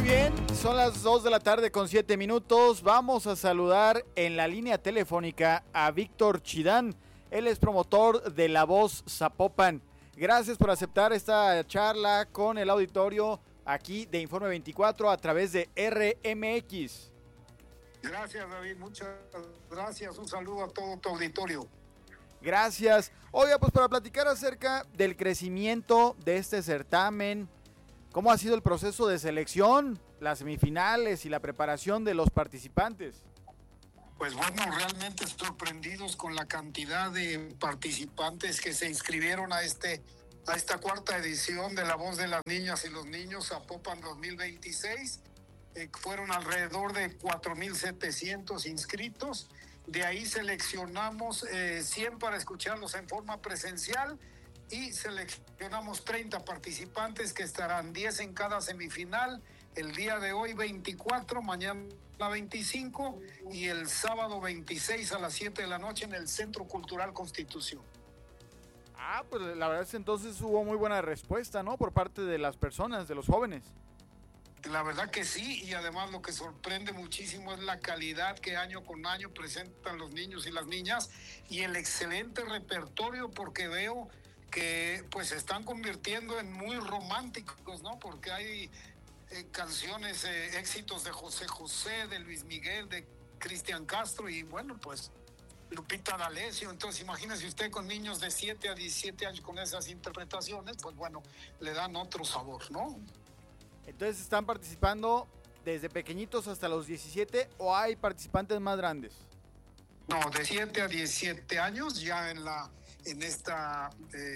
bien, son las 2 de la tarde con 7 minutos. Vamos a saludar en la línea telefónica a Víctor Chidán. Él es promotor de La Voz Zapopan. Gracias por aceptar esta charla con el auditorio aquí de Informe 24 a través de RMX. Gracias, David, muchas gracias. Un saludo a todo tu auditorio. Gracias. Oiga, pues para platicar acerca del crecimiento de este certamen, ¿cómo ha sido el proceso de selección, las semifinales y la preparación de los participantes? Pues bueno, realmente sorprendidos con la cantidad de participantes que se inscribieron a esta cuarta edición de La Voz de las Niñas y los Niños Zapopan 2026. Fueron alrededor de 4,700 inscritos. De ahí seleccionamos 100 para escucharlos en forma presencial y seleccionamos 30 participantes que estarán 10 en cada semifinal. El día de hoy 24, mañana 25 y el sábado 26 a las 7 de la noche en el Centro Cultural Constitución. Pues la verdad es que entonces hubo muy buena respuesta, ¿no? Por parte de las personas, de los jóvenes. La verdad que sí, y además lo que sorprende muchísimo es la calidad que año con año presentan los niños y las niñas y el excelente repertorio, porque veo que pues se están convirtiendo en muy románticos, ¿no? Porque hay canciones, éxitos de José José, de Luis Miguel, de Cristian Castro y bueno, pues Lupita D'Alessio. Entonces imagínese usted con niños de 7 a 17 años con esas interpretaciones, pues bueno, le dan otro sabor, ¿no? Entonces están participando desde pequeñitos hasta los 17 o hay participantes más grandes. No, de 7 a 17 años ya en esta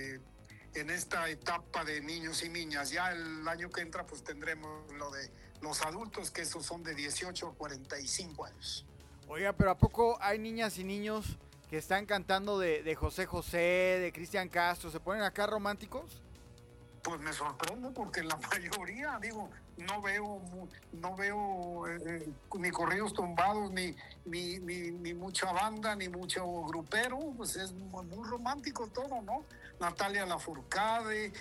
etapa de niños y niñas. Ya el año que entra pues tendremos lo de los adultos, que esos son de 18 a 45 años. Oiga, pero ¿a poco hay niñas y niños que están cantando de José José, de Cristian Castro? ¿Se ponen acá románticos? Pues me sorprende porque la mayoría, digo, no veo ni corridos tumbados, ni mucha banda, ni mucho grupero, pues es muy romántico todo, ¿no? Natalia Lafourcade,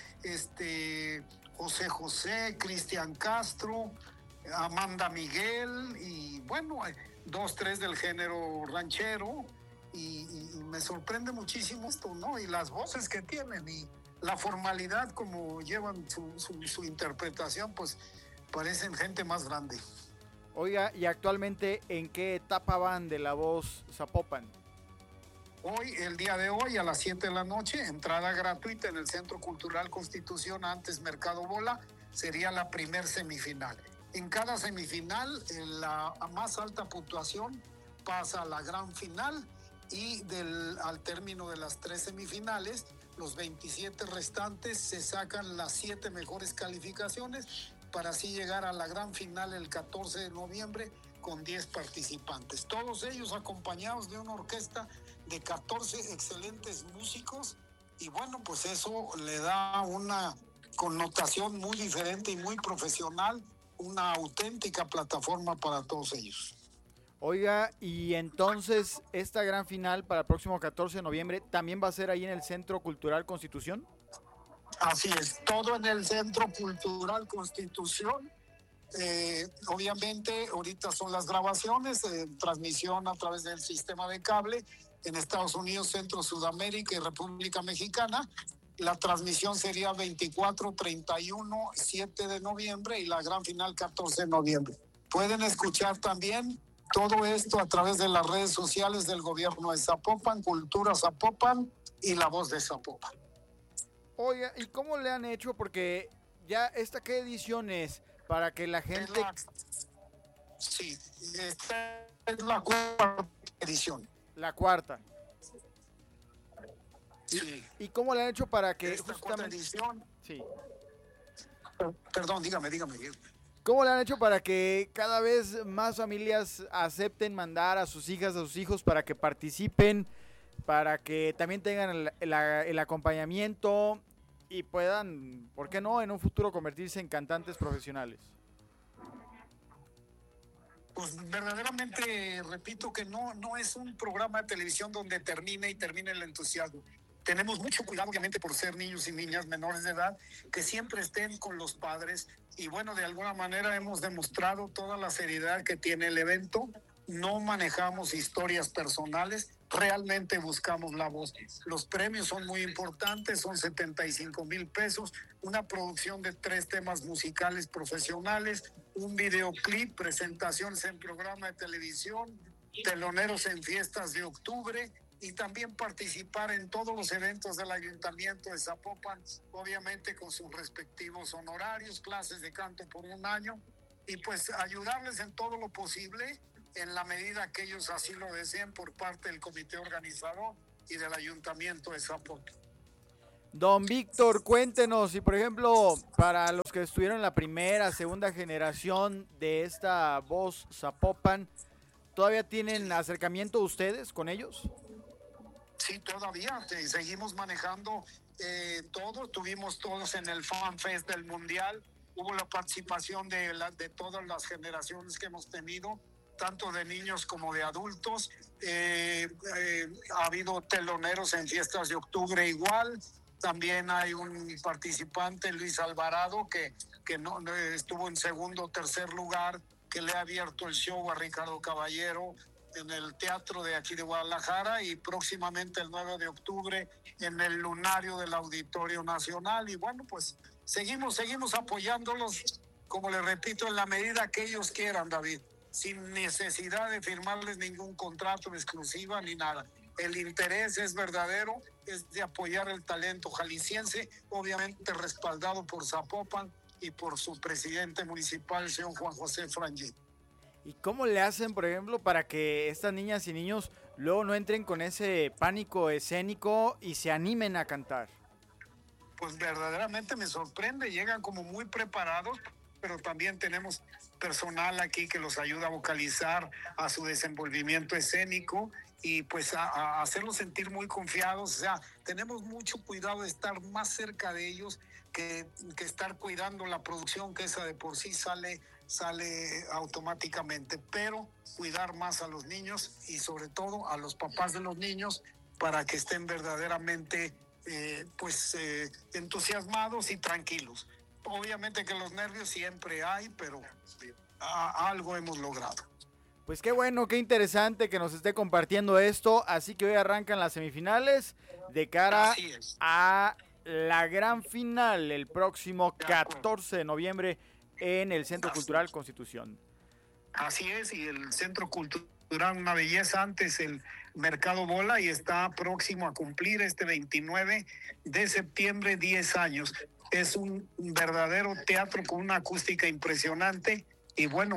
José José, Cristian Castro, Amanda Miguel y bueno, 2, 3 del género ranchero y me sorprende muchísimo esto, ¿no? Y las voces que tienen y la formalidad como llevan su interpretación, pues parecen gente más grande. Oiga, ¿y actualmente en qué etapa van de La Voz Zapopan? Hoy, el día de hoy, a las 7 de la noche, entrada gratuita en el Centro Cultural Constitución, antes Mercado Bola, sería la primer semifinal. En cada semifinal, la más alta puntuación pasa a la gran final y al término de las 3 semifinales, los 27 restantes se sacan las 7 mejores calificaciones para así llegar a la gran final el 14 de noviembre con 10 participantes. Todos ellos acompañados de una orquesta de 14 excelentes músicos y bueno, pues eso le da una connotación muy diferente y muy profesional, una auténtica plataforma para todos ellos. Oiga, y entonces esta gran final para el próximo 14 de noviembre también va a ser ahí en el Centro Cultural Constitución. Así es, todo en el Centro Cultural Constitución. Obviamente ahorita son las grabaciones, transmisión a través del sistema de cable en Estados Unidos, Centro, Sudamérica y República Mexicana. La transmisión sería 24, 31, 7 de noviembre y la gran final 14 de noviembre. Pueden escuchar también todo esto a través de las redes sociales del gobierno de Zapopan, Cultura Zapopan y La Voz de Zapopan. Oiga, ¿y cómo le han hecho? Porque ya esta qué edición es para que la gente... Sí, esta es la cuarta edición. La cuarta. Sí. ¿Y cómo le han hecho para que esta justamente... cuarta edición? Sí. Perdón, dígame. ¿Cómo le han hecho para que cada vez más familias acepten mandar a sus hijas, a sus hijos para que participen, para que también tengan el acompañamiento y puedan, ¿por qué no?, en un futuro convertirse en cantantes profesionales? Pues verdaderamente repito que no es un programa de televisión donde termine el entusiasmo. Tenemos mucho cuidado, obviamente, por ser niños y niñas menores de edad, que siempre estén con los padres. Y bueno, de alguna manera hemos demostrado toda la seriedad que tiene el evento. No manejamos historias personales, realmente buscamos la voz. Los premios son muy importantes, son 75,000 pesos, una producción de 3 temas musicales profesionales, un videoclip, presentaciones en programa de televisión, teloneros en fiestas de octubre, y también participar en todos los eventos del Ayuntamiento de Zapopan, obviamente con sus respectivos honorarios, clases de canto por 1 año, y pues ayudarles en todo lo posible, en la medida que ellos así lo deseen, por parte del comité organizador y del Ayuntamiento de Zapopan. Don Víctor, cuéntenos si, por ejemplo, para los que estuvieron en la primera, segunda generación de esta voz Zapopan, ¿todavía tienen acercamiento ustedes con ellos? Sí, todavía seguimos manejando todo. Tuvimos todos en el Fan Fest del Mundial. Hubo la participación de todas las generaciones que hemos tenido, tanto de niños como de adultos. Ha habido teloneros en fiestas de octubre igual. También hay un participante, Luis Alvarado, que no estuvo en segundo o tercer lugar, que le ha abierto el show a Ricardo Caballero en el teatro de aquí de Guadalajara, y próximamente el 9 de octubre en el lunario del Auditorio Nacional. Y bueno, pues seguimos apoyándolos, como les repito, en la medida que ellos quieran, David, sin necesidad de firmarles ningún contrato de exclusiva ni nada. El interés es verdadero, es de apoyar el talento jalisciense, obviamente respaldado por Zapopan y por su presidente municipal, el señor Juan José Frangé. ¿Y cómo le hacen, por ejemplo, para que estas niñas y niños luego no entren con ese pánico escénico y se animen a cantar? Pues verdaderamente me sorprende, llegan como muy preparados, pero también tenemos personal aquí que los ayuda a vocalizar, a su desenvolvimiento escénico, y pues a hacerlos sentir muy confiados. O sea, tenemos mucho cuidado de estar más cerca de ellos que estar cuidando la producción, que esa de por sí sale automáticamente, pero cuidar más a los niños y sobre todo a los papás de los niños, para que estén verdaderamente entusiasmados y tranquilos. Obviamente que los nervios siempre hay, pero algo hemos logrado. Pues qué bueno, qué interesante que nos esté compartiendo esto. Así que hoy arrancan las semifinales de cara a la gran final el próximo 14 de noviembre en el Centro Cultural Constitución. Así es, y el Centro Cultural, una belleza, antes el Mercado Bola, y está próximo a cumplir este 29 de septiembre 10 años. Es un verdadero teatro con una acústica impresionante y bueno,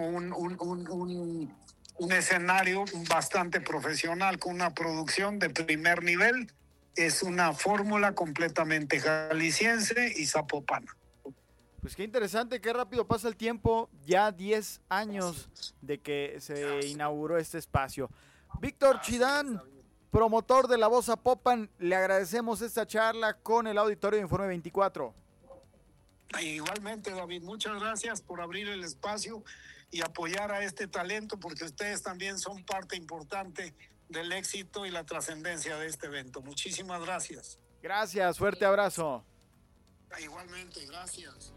un escenario bastante profesional, con una producción de primer nivel. Es una fórmula completamente jalisciense y zapopana. Pues qué interesante, qué rápido pasa el tiempo, ya 10 años de que se inauguró este espacio. Víctor Chidán, promotor de La Voz Zapopan, le agradecemos esta charla con el auditorio de Informe 24. Igualmente, David, muchas gracias por abrir el espacio y apoyar a este talento, porque ustedes también son parte importante del éxito y la trascendencia de este evento. Muchísimas gracias. Gracias, fuerte abrazo. Igualmente, gracias.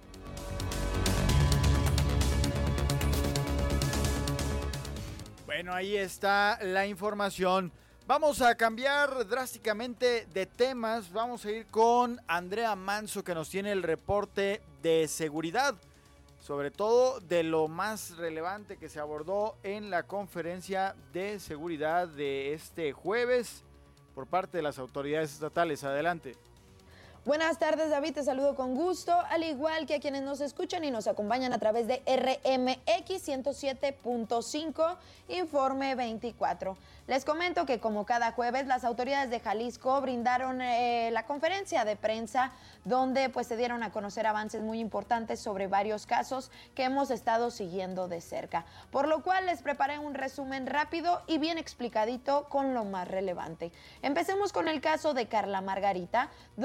Bueno, ahí está la información. Vamos a cambiar drásticamente de temas. Vamos a ir con Andrea Manso, que nos tiene el reporte de seguridad, sobre todo de lo más relevante que se abordó en la conferencia de seguridad de este jueves por parte de las autoridades estatales. Adelante. Buenas tardes, David, te saludo con gusto, al igual que a quienes nos escuchan y nos acompañan a través de RMX 107.5, Informe 24. Les comento que como cada jueves, las autoridades de Jalisco brindaron la conferencia de prensa donde pues se dieron a conocer avances muy importantes sobre varios casos que hemos estado siguiendo de cerca, por lo cual les preparé un resumen rápido y bien explicadito con lo más relevante. Empecemos con el caso de Carla Margarita, donde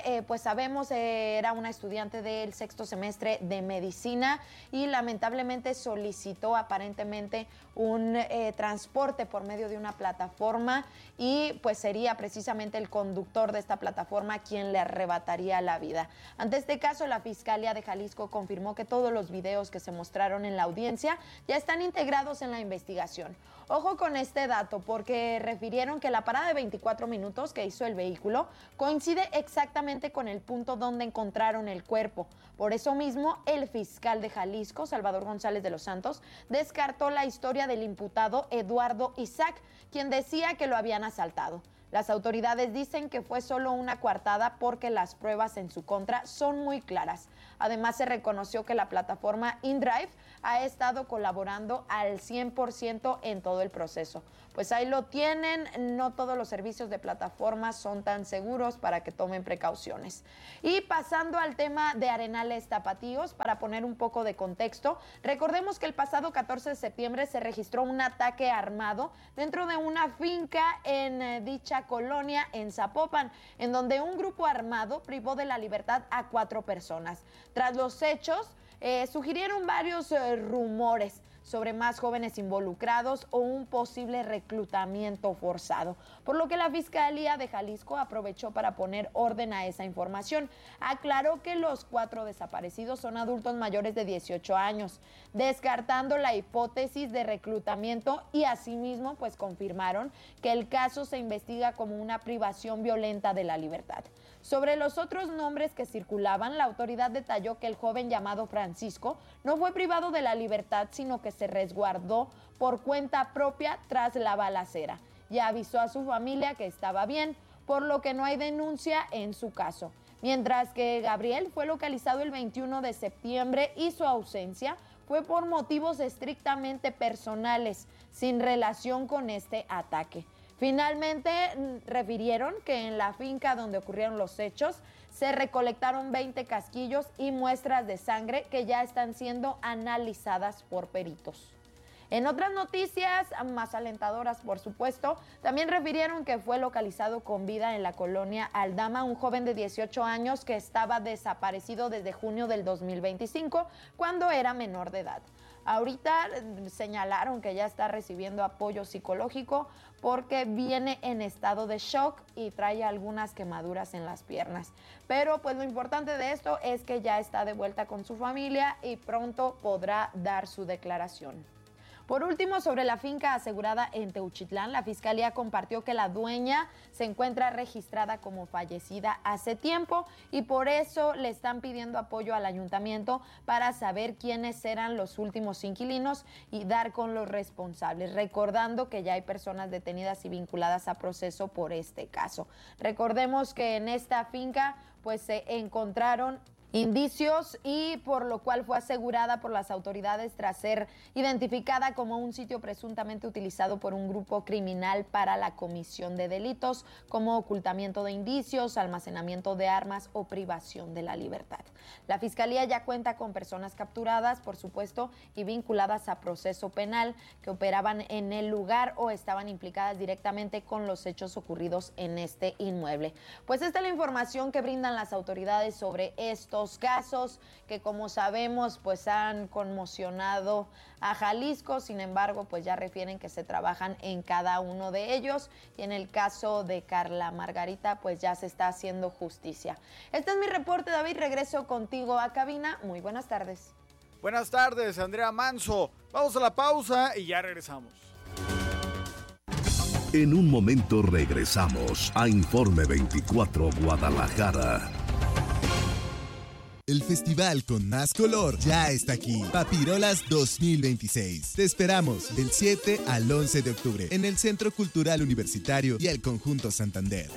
pues sabemos era una estudiante del 6º semestre de medicina y lamentablemente solicitó aparentemente un transporte por medio de una plataforma y pues sería precisamente el conductor de esta plataforma quien le arrebataría la vida. Ante este caso, la Fiscalía de Jalisco confirmó que todos los videos que se mostraron en la audiencia ya están integrados en la investigación. Ojo con este dato porque refirieron que la parada de 24 minutos que hizo el vehículo coincide exactamente con el punto donde encontraron el cuerpo. Por eso mismo, el fiscal de Jalisco, Salvador González de los Santos, descartó la historia del imputado Eduardo Isaac, quien decía que lo habían asaltado. Las autoridades dicen que fue solo una coartada porque las pruebas en su contra son muy claras. Además, se reconoció que la plataforma InDrive ha estado colaborando al 100% en todo el proceso. Pues ahí lo tienen, no todos los servicios de plataformas son tan seguros para que tomen precauciones. Y pasando al tema de Arenales Tapatíos, para poner un poco de contexto, recordemos que el pasado 14 de septiembre se registró un ataque armado dentro de una finca en dicha colonia en Zapopan, en donde un grupo armado privó de la libertad a 4 personas. Tras los hechos, sugirieron varios rumores sobre más jóvenes involucrados o un posible reclutamiento forzado, por lo que la Fiscalía de Jalisco aprovechó para poner orden a esa información. Aclaró que los 4 desaparecidos son adultos mayores de 18 años, descartando la hipótesis de reclutamiento y asimismo pues confirmaron que el caso se investiga como una privación violenta de la libertad. Sobre los otros nombres que circulaban, la autoridad detalló que el joven llamado Francisco no fue privado de la libertad, sino que se resguardó por cuenta propia tras la balacera. Ya avisó a su familia que estaba bien, por lo que no hay denuncia en su caso. Mientras que Gabriel fue localizado el 21 de septiembre y su ausencia fue por motivos estrictamente personales, sin relación con este ataque. Finalmente, refirieron que en la finca donde ocurrieron los hechos se recolectaron 20 casquillos y muestras de sangre que ya están siendo analizadas por peritos. En otras noticias, más alentadoras por supuesto, también refirieron que fue localizado con vida en la colonia Aldama un joven de 18 años que estaba desaparecido desde junio del 2025, cuando era menor de edad. Ahorita señalaron que ya está recibiendo apoyo psicológico porque viene en estado de shock y trae algunas quemaduras en las piernas. Pero pues lo importante de esto es que ya está de vuelta con su familia y pronto podrá dar su declaración. Por último, sobre la finca asegurada en Teuchitlán, la Fiscalía compartió que la dueña se encuentra registrada como fallecida hace tiempo y por eso le están pidiendo apoyo al ayuntamiento para saber quiénes eran los últimos inquilinos y dar con los responsables, recordando que ya hay personas detenidas y vinculadas a proceso por este caso. Recordemos que en esta finca pues se encontraron indicios y por lo cual fue asegurada por las autoridades tras ser identificada como un sitio presuntamente utilizado por un grupo criminal para la comisión de delitos como ocultamiento de indicios, almacenamiento de armas o privación de la libertad. La Fiscalía ya cuenta con personas capturadas, por supuesto, y vinculadas a proceso penal que operaban en el lugar o estaban implicadas directamente con los hechos ocurridos en este inmueble. Pues esta es la información que brindan las autoridades sobre estos casos que, como sabemos, pues han conmocionado a Jalisco. Sin embargo, pues ya refieren que se trabajan en cada uno de ellos y en el caso de Carla Margarita pues ya se está haciendo justicia. Este es mi reporte, David. Regreso contigo a cabina. Muy buenas tardes. Buenas tardes, Andrea Manso. Vamos a la pausa y ya regresamos. En un momento regresamos a Informe 24 Guadalajara. El festival con más color ya está aquí. Papirolas 2026. Te esperamos del 7 al 11 de octubre en el Centro Cultural Universitario y el Conjunto Santander.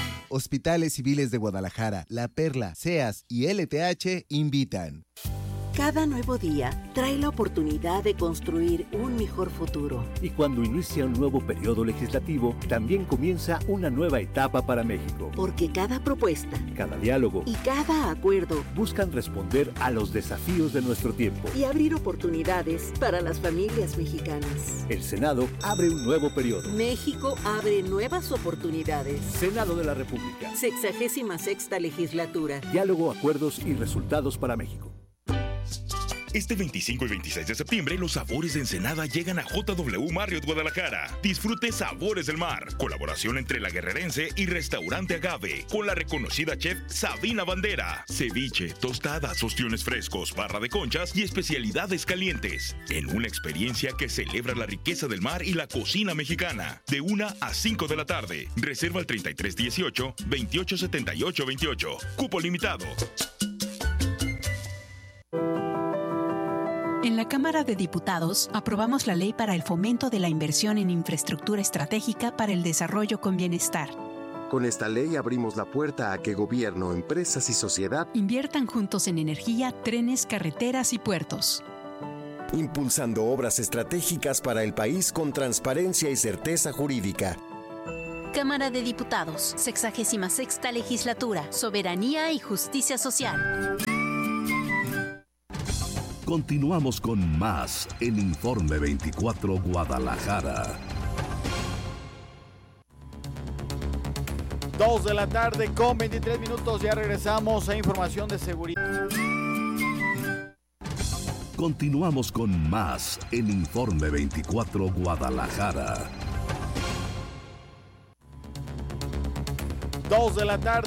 Hospitales Civiles de Guadalajara, La Perla, SEAS y LTH invitan. Cada nuevo día trae la oportunidad de construir un mejor futuro. Y cuando inicia un nuevo periodo legislativo, también comienza una nueva etapa para México. Porque cada propuesta, cada diálogo y cada acuerdo buscan responder a los desafíos de nuestro tiempo y abrir oportunidades para las familias mexicanas. El Senado abre un nuevo periodo. México abre nuevas oportunidades. Senado de la República. 66ª legislatura. Diálogo, acuerdos y resultados para México. Este 25 y 26 de septiembre, los sabores de Ensenada llegan a JW Marriott Guadalajara. Disfrute Sabores del Mar, colaboración entre La Guerrerense y Restaurante Agave, con la reconocida chef Sabina Bandera. Ceviche, tostadas, ostiones frescos, barra de conchas y especialidades calientes. En una experiencia que celebra la riqueza del mar y la cocina mexicana. De 1 a 5 de la tarde. Reserva al 3318-287828. Cupo limitado. En la Cámara de Diputados aprobamos la ley para el fomento de la inversión en infraestructura estratégica para el desarrollo con bienestar. Con esta ley abrimos la puerta a que gobierno, empresas y sociedad inviertan juntos en energía, trenes, carreteras y puertos. Impulsando obras estratégicas para el país con transparencia y certeza jurídica. Cámara de Diputados, 66ª Legislatura, Soberanía y Justicia Social. Continuamos con más en Informe 24 Guadalajara. 2 de la tarde con 23 minutos, ya regresamos a información de seguridad. Continuamos con más en Informe 24 Guadalajara. 2 de la tarde